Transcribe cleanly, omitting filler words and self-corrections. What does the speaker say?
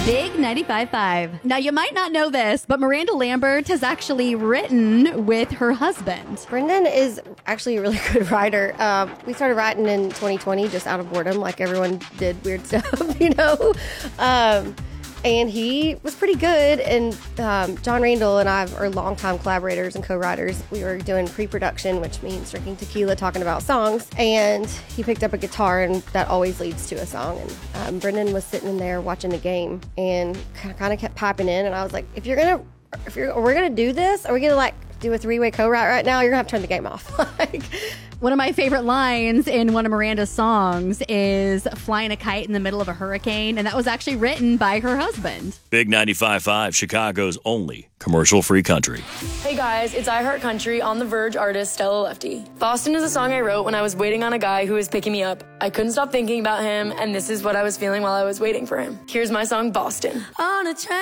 Big 95.5. Now, you might not know this, but Miranda Lambert has actually written with her husband. Brendan is actually a really good writer. We started writing in 2020 just out of boredom, like everyone did weird stuff, you know? And he was pretty good. And John Randall and I are longtime collaborators and co-writers. We were doing pre-production, which means drinking tequila, talking about songs. And he picked up a guitar, and that always leads to a song. And Brendan was sitting in there watching the game and kind of kept piping in. And I was like, we're gonna do this, are we gonna like do a three-way co-write right now? You're gonna have to turn the game off. One of my favorite lines in one of Miranda's songs is flying a kite in the middle of a hurricane, and that was actually written by her husband. Big 95.5, Chicago's only commercial-free country. Hey guys, it's I Heart Country on The Verge artist Stella Lefty. Boston is a song I wrote when I was waiting on a guy who was picking me up. I couldn't stop thinking about him, and this is what I was feeling while I was waiting for him. Here's my song, Boston. On a train.